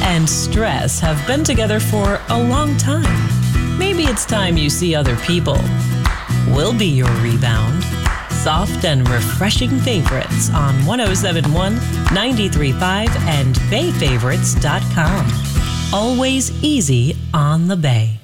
and stress have been together for a long time. Maybe it's time you see other people. We'll be your rebound. Soft and refreshing favorites on 107.1, 93.5, and BayFavorites.com. Always easy on the Bay.